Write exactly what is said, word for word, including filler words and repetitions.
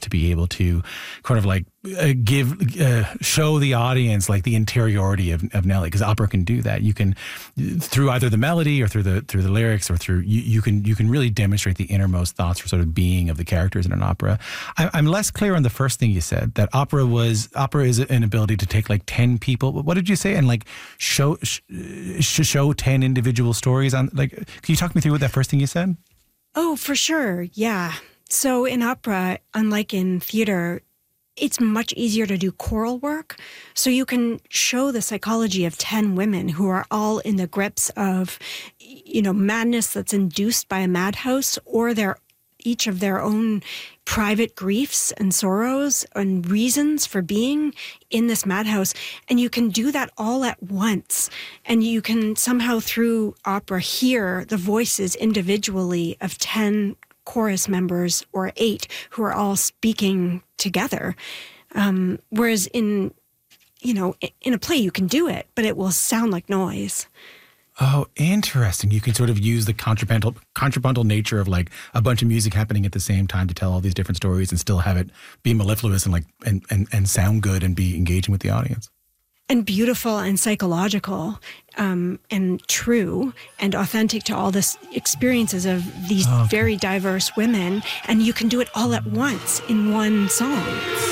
to be able to kind of like uh, give, uh, show the audience like the interiority of, of Nelly, because opera can do that. You can, through either the melody or through the through the lyrics or through, you, you can you can really demonstrate the innermost thoughts or sort of being of the characters in an opera. I, I'm less clear on the first thing you said, that opera was, opera is an ability to take like ten people. What did you say? And like show, sh- show ten individual stories on, like, can you talk me through what that first thing you said? Oh, for sure. Yeah. So in opera, unlike in theater, it's much easier to do choral work. So you can show the psychology of ten women who are all in the grips of, you know, madness that's induced by a madhouse, or their each of their own private griefs and sorrows and reasons for being in this madhouse. And you can do that all at once. And you can somehow, through opera, hear the voices individually of ten chorus members or eight who are all speaking together. Um, whereas in, you know, in a play you can do it, but it will sound like noise. Oh, interesting. You can sort of use the contrapuntal contrapuntal nature of like a bunch of music happening at the same time to tell all these different stories and still have it be mellifluous and like and, and, and sound good and be engaging with the audience. And beautiful and psychological, um, and true and authentic to all the experiences of these oh, okay. very diverse women. And you can do it all at once in one song.